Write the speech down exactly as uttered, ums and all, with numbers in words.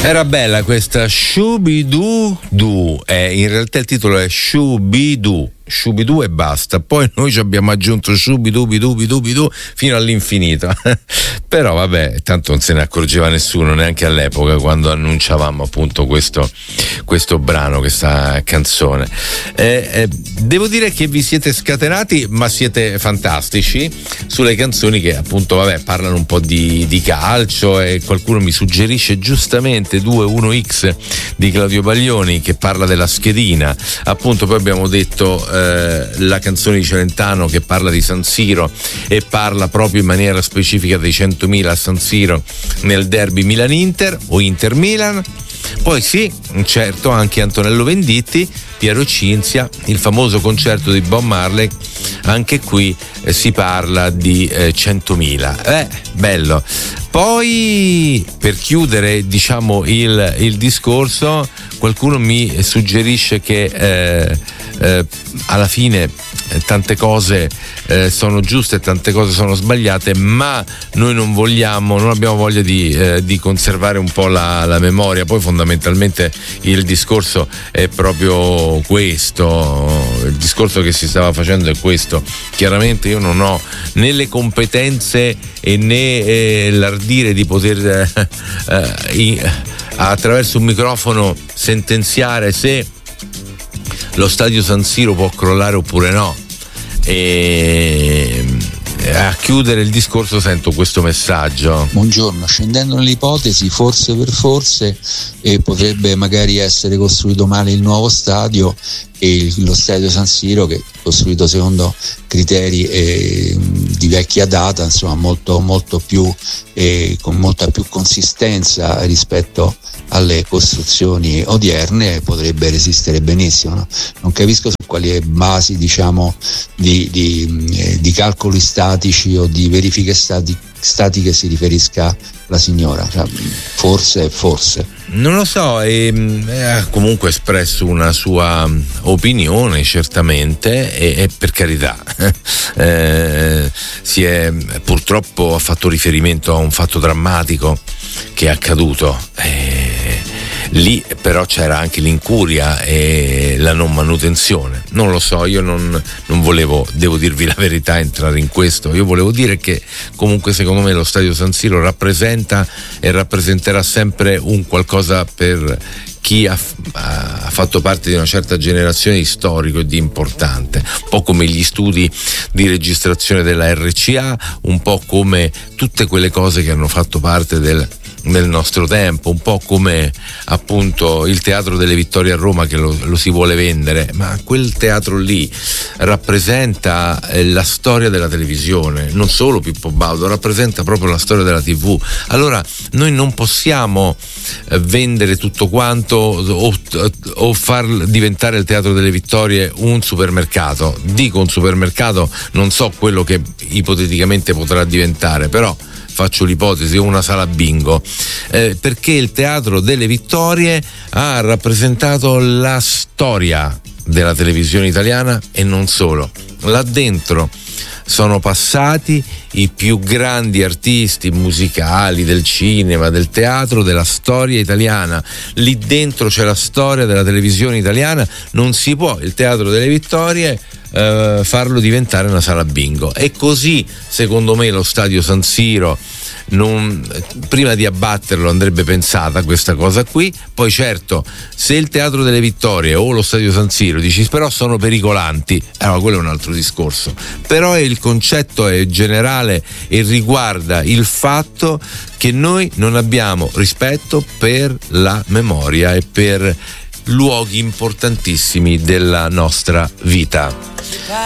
Era bella questa Shooby-Doo-Doo, eh, in realtà il titolo è Shooby-Doo. Shooby-Doo e basta, poi noi ci abbiamo aggiunto Shooby-Doo-Bidoo-Bidoo-Bidoo fino all'infinito. Però vabbè, tanto non se ne accorgeva nessuno neanche all'epoca quando annunciavamo appunto questo, questo brano, questa canzone. Eh, eh, devo dire che vi siete scatenati, ma siete fantastici sulle canzoni che appunto vabbè parlano un po' di, di calcio, e qualcuno mi suggerisce giustamente due uno X di Claudio Baglioni che parla della schedina, appunto. Poi abbiamo detto eh, la canzone di Celentano che parla di San Siro e parla proprio in maniera specifica dei centomila a San Siro nel derby Milan-Inter o Inter-Milan. Poi sì, certo, anche Antonello Venditti, Piero Cinzia, il famoso concerto di Bob Marley, anche qui eh, si parla di eh, centomila. Eh, bello. Poi, per chiudere, diciamo, il, il discorso, qualcuno mi suggerisce che eh, eh, alla fine eh, tante cose eh, sono giuste e tante cose sono sbagliate, ma noi non vogliamo, non abbiamo voglia di, eh, di conservare un po' la, la memoria. Poi fondamentalmente il discorso è proprio questo, il discorso che si stava facendo è questo. Chiaramente io non ho né le competenze e né eh, l'ardire di poter eh, eh, in, attraverso un microfono sentenziare se lo stadio San Siro può crollare oppure no. E a chiudere il discorso sento questo messaggio. Buongiorno, scendendo nell'ipotesi, forse per forse eh, potrebbe magari essere costruito male il nuovo stadio, e il, lo stadio San Siro, che è costruito secondo criteri eh, di vecchia data, insomma molto molto più eh, con molta più consistenza rispetto alle costruzioni odierne, potrebbe resistere benissimo, no? Non capisco su quali basi, diciamo, di, di, eh, di calcoli statici o di verifiche stati, statiche si riferisca la signora, cioè, forse forse non lo so, e, ha comunque espresso una sua opinione certamente, e, e per carità eh, si è purtroppo ha fatto riferimento a un fatto drammatico che è accaduto. Eh, Lì però c'era anche l'incuria e la non manutenzione. Non lo so, io non, non volevo, devo dirvi la verità, entrare in questo. Io volevo dire che comunque secondo me lo stadio San Siro rappresenta e rappresenterà sempre un qualcosa per chi ha, ha fatto parte di una certa generazione di storico e di importante, un po' come gli studi di registrazione della R C A, un po' come tutte quelle cose che hanno fatto parte del nel nostro tempo, un po' come appunto il Teatro delle Vittorie a Roma, che lo, lo si vuole vendere, ma quel teatro lì rappresenta eh, la storia della televisione, non solo Pippo Baudo, rappresenta proprio la storia della tivù. Allora noi non possiamo eh, vendere tutto quanto o, o far diventare il Teatro delle Vittorie un supermercato. Dico un supermercato, non so quello che ipoteticamente potrà diventare, però faccio l'ipotesi, una sala bingo, eh, perché il Teatro delle Vittorie ha rappresentato la storia della televisione italiana e non solo. Là dentro sono passati i più grandi artisti musicali del cinema, del teatro, della storia italiana. Lì dentro c'è la storia della televisione italiana. Non si può il Teatro delle Vittorie eh, farlo diventare una sala bingo. E così secondo me lo stadio San Siro, non, prima di abbatterlo andrebbe pensata questa cosa qui. Poi certo, se il Teatro delle Vittorie o lo stadio San Siro dici però sono pericolanti, allora quello è un altro discorso. Però il concetto è generale e riguarda il fatto che noi non abbiamo rispetto per la memoria e per luoghi importantissimi della nostra vita.